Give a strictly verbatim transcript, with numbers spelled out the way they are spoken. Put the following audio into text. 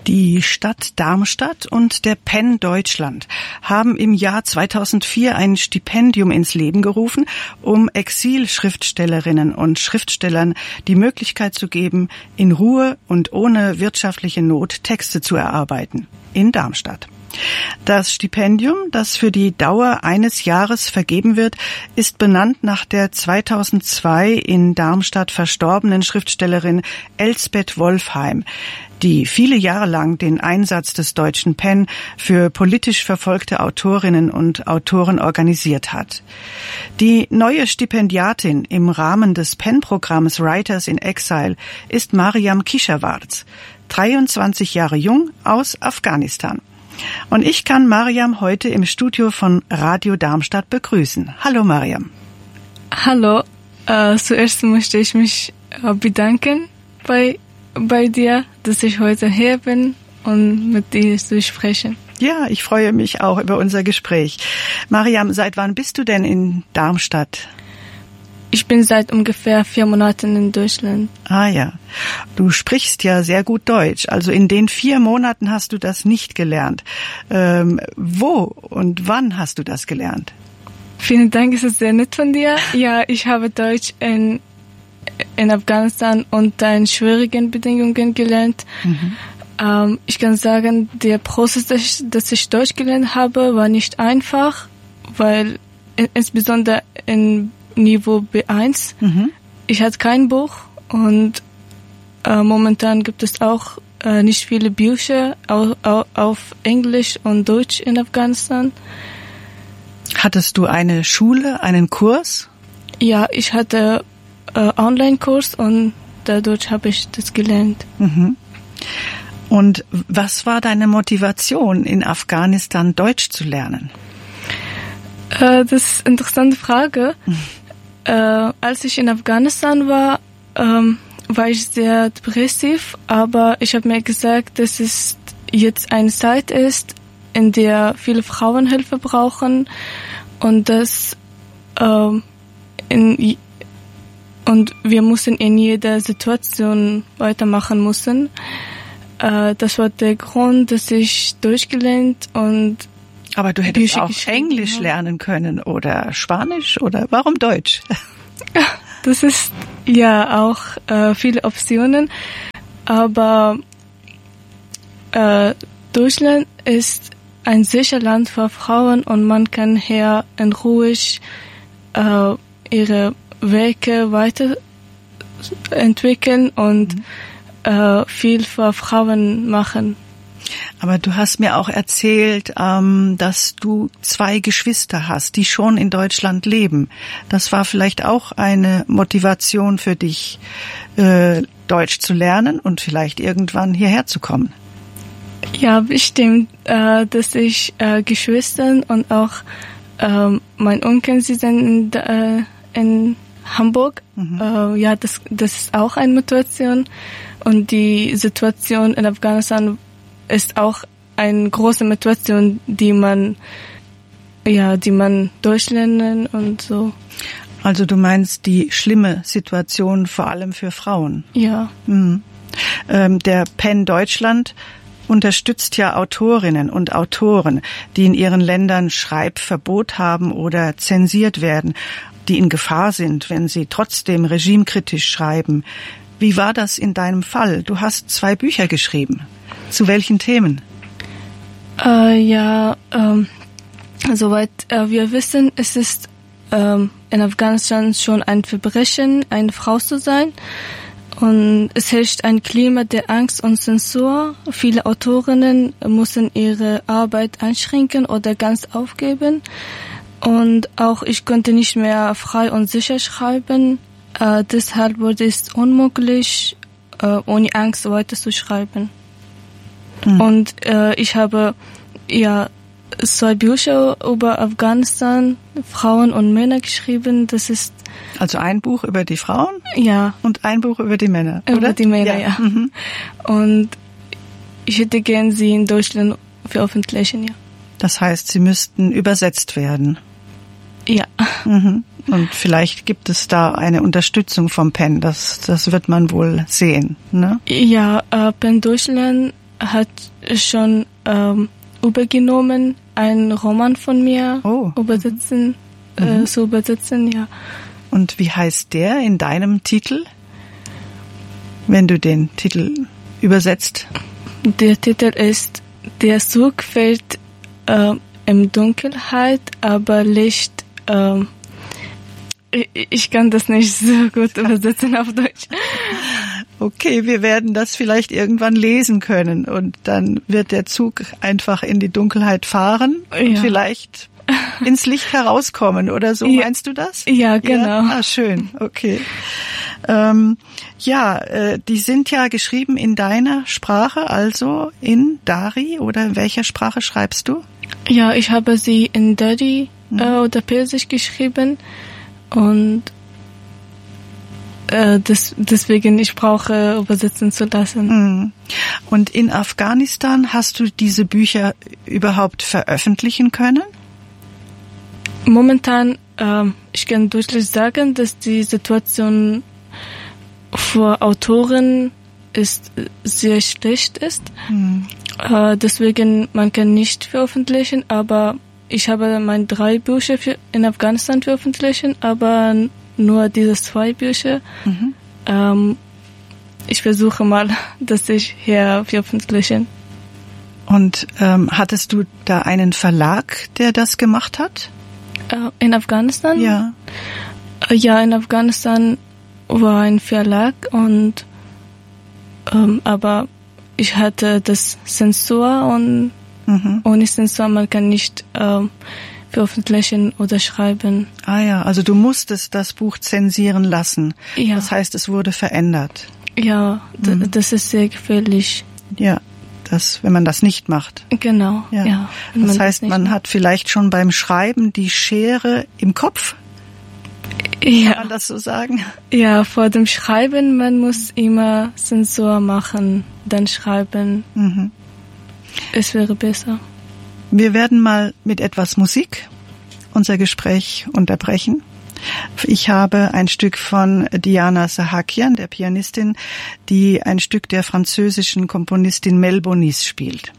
Die Stadt Darmstadt und der Penn Deutschland haben im Jahr zweitausendvier ein Stipendium ins Leben gerufen, um Exilschriftstellerinnen und Schriftstellern die Möglichkeit zu geben, in Ruhe und ohne wirtschaftliche Not Texte zu erarbeiten. In Darmstadt. Das Stipendium, das für die Dauer eines Jahres vergeben wird, ist benannt nach der zweitausendzwei in Darmstadt verstorbenen Schriftstellerin Elsbeth Wolfheim, die viele Jahre lang den Einsatz des deutschen Penn für politisch verfolgte Autorinnen und Autoren organisiert hat. Die neue Stipendiatin im Rahmen des Penn-Programms Writers in Exile ist Mariam Kishawarz, dreiundzwanzig Jahre jung, aus Afghanistan. Und ich kann Mariam heute im Studio von Radio Darmstadt begrüßen. Hallo Mariam. Hallo, äh, zuerst möchte ich mich äh, bedanken bei, bei dir, dass ich heute hier bin und mit dir zu sprechen. Ja, ich freue mich auch über unser Gespräch. Mariam, seit wann bist du denn in Darmstadt? Ich bin seit ungefähr vier Monaten in Deutschland. Ah ja, du sprichst ja sehr gut Deutsch. Also in den vier Monaten hast du das nicht gelernt. Ähm, wo und wann hast du das gelernt? Vielen Dank, es ist sehr nett von dir. Ja, ich habe Deutsch in, in Afghanistan unter in schwierigen Bedingungen gelernt. Mhm. Ähm, ich kann sagen, der Prozess, dass, dass ich Deutsch gelernt habe, war nicht einfach, weil insbesondere in Niveau B eins. Mhm. Ich hatte kein Buch und äh, momentan gibt es auch äh, nicht viele Bücher auf, auf, auf Englisch und Deutsch in Afghanistan. Hattest du eine Schule, einen Kurs? Ja, ich hatte äh, Online-Kurs und dadurch habe ich das gelernt. Mhm. Und was war deine Motivation, in Afghanistan Deutsch zu lernen? Äh, das ist eine interessante Frage. Mhm. Äh, als ich in Afghanistan war, ähm, war ich sehr depressiv, aber ich habe mir gesagt, dass es jetzt eine Zeit ist, in der viele Frauen Hilfe brauchen und dass ähm, in, und wir müssen in jeder Situation weitermachen müssen. Äh, das war der Grund, dass ich durchgelernt und aber du hättest auch Englisch lernen können oder Spanisch oder warum Deutsch? Das ist ja auch äh, viele Optionen, aber äh, Deutschland ist ein sicheres Land für Frauen und man kann hier in Ruhe äh, ihre Werke weiterentwickeln und mhm. äh, viel für Frauen machen. Aber du hast mir auch erzählt, ähm, dass du zwei Geschwister hast, die schon in Deutschland leben. Das war vielleicht auch eine Motivation für dich, äh, Deutsch zu lernen und vielleicht irgendwann hierher zu kommen. Ja, bestimmt, äh, dass ich äh, Geschwister und auch äh, mein Onkel, sie sind in, äh, in Hamburg. Mhm. Äh, ja, das, das ist auch eine Motivation. Und die Situation in Afghanistan ist auch eine große Motivation, die man, ja, die man durchlernen und so. Also du meinst die schlimme Situation vor allem für Frauen? Ja. Mhm. Ähm, der Penn Deutschland unterstützt ja Autorinnen und Autoren, die in ihren Ländern Schreibverbot haben oder zensiert werden, die in Gefahr sind, wenn sie trotzdem regimekritisch schreiben. Wie war das in deinem Fall? Du hast zwei Bücher geschrieben. Zu welchen Themen? Äh, ja, ähm, soweit äh, wir wissen, es ist ähm, in Afghanistan schon ein Verbrechen, eine Frau zu sein. Und es herrscht ein Klima der Angst und Zensur. Viele Autorinnen müssen ihre Arbeit einschränken oder ganz aufgeben. Und auch ich konnte nicht mehr frei und sicher schreiben. Äh, deshalb wurde es unmöglich, äh, ohne Angst weiterzuschreiben. Mhm. Und äh, ich habe ja zwei Bücher über Afghanistan, Frauen und Männer geschrieben. Das ist also ein Buch über die Frauen? Ja. Und ein Buch über die Männer, über oder? Über die Männer, ja. ja. Mhm. Und ich hätte gern sie in Deutschland veröffentlichen, ja. Das heißt, sie müssten übersetzt werden? Ja. Mhm. Und vielleicht gibt es da eine Unterstützung vom Penn. Das, das wird man wohl sehen, ne? Ja, äh, Penn Deutschland hat schon ähm, übergenommen, einen Roman von mir oh. übersetzen, mhm. äh, zu übersetzen, ja. Und wie heißt der in deinem Titel, wenn du den Titel übersetzt? Der Titel ist Der Zug fällt äh, in Dunkelheit, aber Licht. Äh, ich, ich kann das nicht so gut übersetzen auf Deutsch. Okay, wir werden das vielleicht irgendwann lesen können und dann wird der Zug einfach in die Dunkelheit fahren und ja. vielleicht ins Licht herauskommen oder so, ja. meinst du das? Ja, genau. Ja? Ah, schön, okay. Ähm, ja, äh, die sind ja geschrieben in deiner Sprache, also in Dari, oder in welcher Sprache schreibst du? Ja, ich habe sie in Dari mhm. äh, oder Persisch geschrieben und äh, das, deswegen ich brauche übersetzen zu lassen. Mhm. Und in Afghanistan hast du diese Bücher überhaupt veröffentlichen können? Momentan, äh, ich kann deutlich sagen, dass die Situation für Autoren ist sehr schlecht ist. Mhm. Äh, deswegen man kann nicht veröffentlichen, aber ich habe meine drei Bücher für in Afghanistan veröffentlichen, aber nur diese zwei Bücher. Mhm. Ähm, ich versuche mal, dass ich hier veröffentliche. Und ähm, hattest du da einen Verlag, der das gemacht hat? In Afghanistan? Ja. Ja, in Afghanistan war ein Verlag und ähm, aber ich hatte das Zensur und mhm. ohne Zensur man kann nicht ähm, veröffentlichen oder schreiben. Ah ja, also du musstest das Buch zensieren lassen. Ja. Das heißt, es wurde verändert. Ja, d- mhm. das ist sehr gefährlich. Ja. Das, wenn man das nicht macht. Genau, ja. ja das heißt, man macht. hat vielleicht schon beim Schreiben die Schere im Kopf? Ja. Kann man das so sagen? Ja, vor dem Schreiben, man muss immer Zensur machen, dann schreiben. Mhm. Es wäre besser. Wir werden mal mit etwas Musik unser Gespräch unterbrechen. Ich habe ein Stück von Diana Sahakian, der Pianistin, die ein Stück der französischen Komponistin Mel Bonis spielt.